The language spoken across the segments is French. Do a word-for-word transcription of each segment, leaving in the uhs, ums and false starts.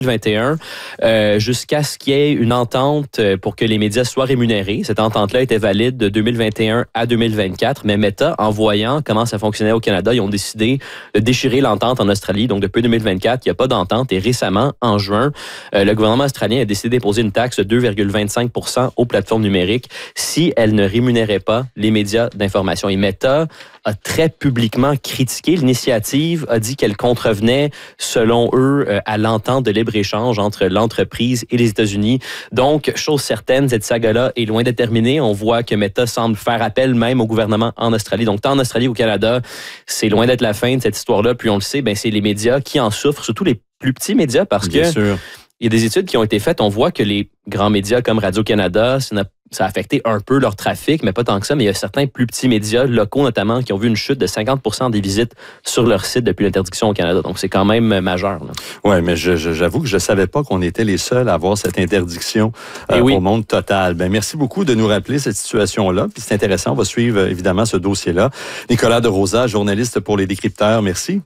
vingt et un euh, jusqu'à ce qu'il y ait une entente pour que les médias soient rémunérés. Cette entente-là était valide de deux mille vingt et un à deux mille vingt-quatre, mais Meta, en voyant comment ça fonctionnait au Canada, ils ont décidé de déchirer l'entente en Australie. Donc, depuis deux mille vingt-quatre, il n'y a pas d'entente et récemment, en juin, euh, le gouvernement australien a décidé d'imposer une taxe de deux virgule vingt-cinq pour cent aux plateformes numériques si elles ne rémunéraient pas les médias d'information. Et Meta a très publiquement critiqué l'initiative, a dit qu'elle contrevenait, selon eux, euh, à l'entente de libre-échange entre l'entreprise et les États-Unis. Donc, chose certaine, cette saga-là est loin d'être terminée. On voit que Meta semble faire appel même au gouvernement en Australie. Donc, tant en Australie qu'au Canada, c'est loin d'être la fin de cette histoire-là. Puis on le sait, ben, c'est les médias qui en souffrent, surtout les plus petits médias, parce Bien que sûr. il y a des études qui ont été faites. On voit que les grands médias comme Radio-Canada, ça n'a Ça a affecté un peu leur trafic, mais pas tant que ça. Mais il y a certains plus petits médias locaux, notamment, qui ont vu une chute de cinquante pour cent des visites sur leur site depuis l'interdiction au Canada. Donc, c'est quand même majeur. Oui, mais je, je, j'avoue que je ne savais pas qu'on était les seuls à avoir cette interdiction euh, oui. au monde total. Ben, merci beaucoup de nous rappeler cette situation-là. Puis c'est intéressant. On va suivre, évidemment, ce dossier-là. Nicolas de Rosa, journaliste pour Les Décrypteurs. Merci.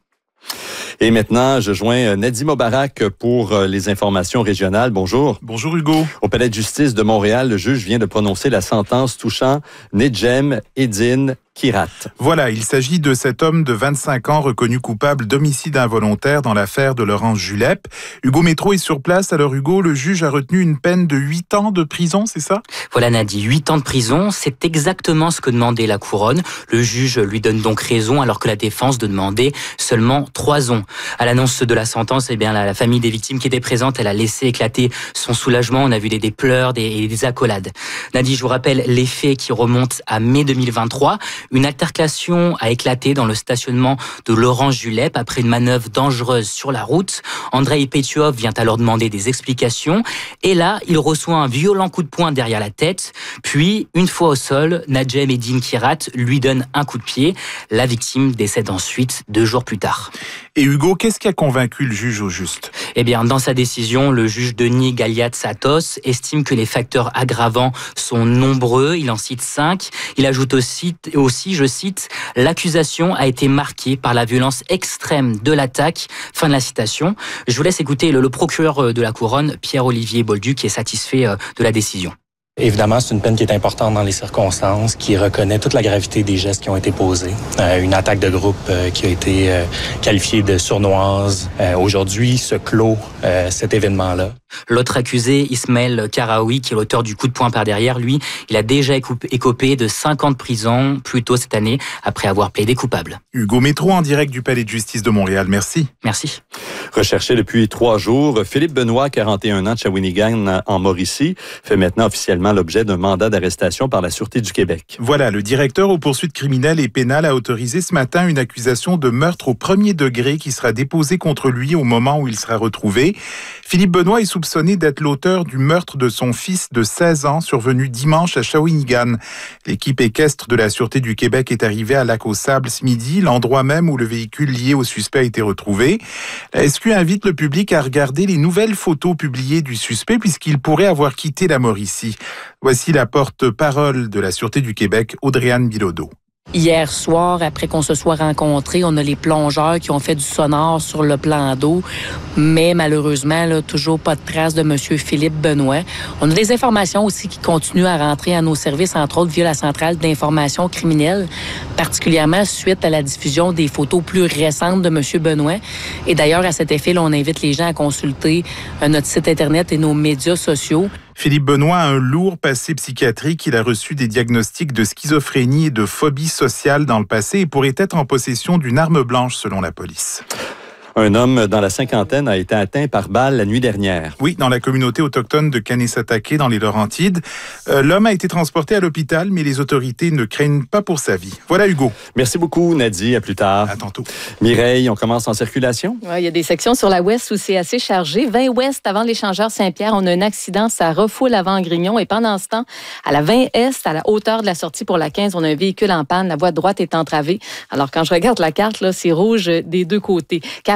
Et maintenant, je joins Nadim Obarak pour les informations régionales. Bonjour. Bonjour Hugo. Au Palais de justice de Montréal, le juge vient de prononcer la sentence touchant Nedjem Eddine Kirat. Voilà, il s'agit de cet homme de vingt-cinq ans reconnu coupable d'homicide involontaire dans l'affaire de Laurence Julep. Hugo Métro est sur place. Alors Hugo, le juge a retenu une peine de huit ans de prison, c'est ça? Voilà Nadie, huit ans de prison, c'est exactement ce que demandait la couronne. Le juge lui donne donc raison alors que la défense de demander seulement trois ans. À l'annonce de la sentence, eh bien, la, la famille des victimes qui était présente, elle a laissé éclater son soulagement. On a vu des, des pleurs des, et des accolades. Nadie, je vous rappelle les faits qui remontent à mai deux mille vingt-trois. Une altercation a éclaté dans le stationnement de Laurence Julep après une manœuvre dangereuse sur la route. Andrei Petiov vient alors demander des explications. Et là, il reçoit un violent coup de poing derrière la tête. Puis, une fois au sol, Nedjem Eddine Kirat lui donne un coup de pied. La victime décède ensuite deux jours plus tard. Et Hugo, qu'est-ce qui a convaincu le juge au juste? Eh bien, dans sa décision, le juge Denis Galiatssatos estime que les facteurs aggravants sont nombreux. Il en cite cinq. Il ajoute aussi, aussi, je cite, « L'accusation a été marquée par la violence extrême de l'attaque ». Fin de la citation. Je vous laisse écouter le, le procureur de la Couronne, Pierre-Olivier Bolduc, qui est satisfait de la décision. Évidemment, c'est une peine qui est importante dans les circonstances, qui reconnaît toute la gravité des gestes qui ont été posés. Euh, une attaque de groupe euh, qui a été euh, qualifiée de sournoise. Euh, aujourd'hui, se clôt euh, cet événement-là. L'autre accusé, Ismaël Karaoui, qui est l'auteur du coup de poing par derrière, lui, il a déjà écopé de cinq ans de prison plus tôt cette année, après avoir plaidé coupable. Hugo Métro en direct du Palais de justice de Montréal. Merci. Merci. Recherché depuis trois jours, Philippe Benoît, quarante et un ans de Shawinigan en Mauricie, fait maintenant officiellement l'objet d'un mandat d'arrestation par la Sûreté du Québec. Voilà, le directeur aux poursuites criminelles et pénales a autorisé ce matin une accusation de meurtre au premier degré qui sera déposée contre lui au moment où il sera retrouvé. Philippe Benoît est soupçonné d'être l'auteur du meurtre de son fils de seize ans survenu dimanche à Shawinigan. L'équipe équestre de la Sûreté du Québec est arrivée à Lac-aux-Sables ce midi, l'endroit même où le véhicule lié au suspect a été retrouvé. La S Q invite le public à regarder les nouvelles photos publiées du suspect puisqu'il pourrait avoir quitté la Mauricie. Voici la porte-parole de la Sûreté du Québec, Audrey-Anne Bilodeau. Hier soir, après qu'on se soit rencontrés, on a les plongeurs qui ont fait du sonore sur le plan d'eau, mais malheureusement, là, toujours pas de traces de M. Philippe Benoît. On a des informations aussi qui continuent à rentrer à nos services, entre autres via la centrale d'information criminelle, particulièrement suite à la diffusion des photos plus récentes de M. Benoît. Et d'ailleurs, à cet effet, là, on invite les gens à consulter notre site Internet et nos médias sociaux. Philippe Benoît a un lourd passé psychiatrique. Il a reçu des diagnostics de schizophrénie et de phobie sociale dans le passé et pourrait être en possession d'une arme blanche selon la police. Un homme dans la cinquantaine a été atteint par balle la nuit dernière. Oui, dans la communauté autochtone de Kanesatake, dans les Laurentides. Euh, l'homme a été transporté à l'hôpital, mais les autorités ne craignent pas pour sa vie. Voilà, Hugo. Merci beaucoup, Nadie. À plus tard. À tantôt. Mireille, on commence en circulation? Ouais, il y a des sections sur la ouest où c'est assez chargé. vingt ouest, avant l'échangeur Saint-Pierre, on a un accident. Ça refoule avant Grignon. Et pendant ce temps, à la vingt est, à la hauteur de la sortie pour la quinze, on a un véhicule en panne. La voie droite est entravée. Alors, quand je regarde la carte, là, c'est rouge des deux côtés. quarante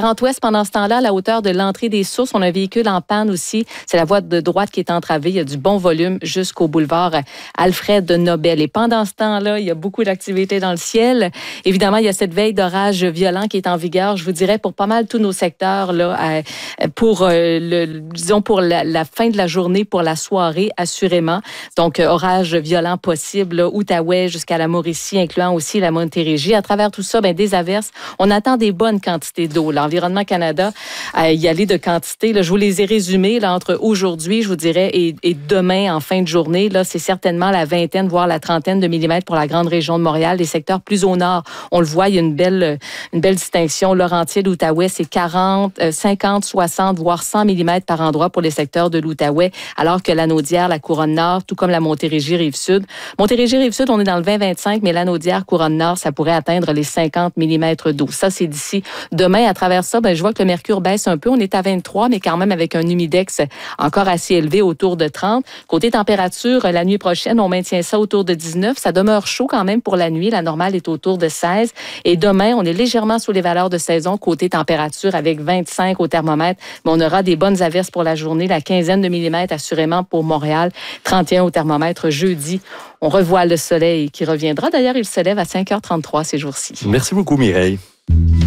trente ouest, pendant ce temps-là, à la hauteur de l'entrée des Sources, on a un véhicule en panne aussi. C'est la voie de droite qui est entravée. Il y a du bon volume jusqu'au boulevard Alfred Nobel. Et pendant ce temps-là, il y a beaucoup d'activités dans le ciel. Évidemment, il y a cette veille d'orage violent qui est en vigueur, je vous dirais, pour pas mal tous nos secteurs, là, pour, le, disons, pour la, la fin de la journée, pour la soirée, assurément. Donc, orage violent possible, là, Outaouais jusqu'à la Mauricie, incluant aussi la Montérégie. À travers tout ça, ben, des averses. On attend des bonnes quantités d'eau. L'Environnement Canada a y aller de quantité. Là, je vous les ai résumés là, entre aujourd'hui, je vous dirais, et, et demain, en fin de journée. Là, c'est certainement la vingtaine, voire la trentaine de millimètres pour la grande région de Montréal. Les secteurs plus au nord, on le voit, il y a une belle, une belle distinction. Laurentides, Outaouais, c'est quarante, cinquante, soixante, voire cent millimètres par endroit pour les secteurs de l'Outaouais, alors que la Naudière, la Couronne-Nord, tout comme la Montérégie, Rive-Sud. Montérégie, Rive-Sud, on est dans le vingt vingt-cinq, mais la Naudière, Couronne-Nord, ça pourrait atteindre les cinquante millimètres d'eau. Ça, c'est d'ici demain. À travers ça, ben, je vois que le mercure baisse un peu. On est à vingt-trois, mais quand même avec un humidex encore assez élevé, autour de trente. Côté température, la nuit prochaine, on maintient ça autour de dix-neuf. Ça demeure chaud quand même pour la nuit. La normale est autour de seize. Et demain, on est légèrement sous les valeurs de saison côté température avec vingt-cinq au thermomètre. Mais on aura des bonnes averses pour la journée. La quinzaine de millimètres assurément pour Montréal. trente et un au thermomètre jeudi. On revoit le soleil qui reviendra. D'ailleurs, il se lève à cinq heures trente-trois ces jours-ci. Merci beaucoup, Mireille.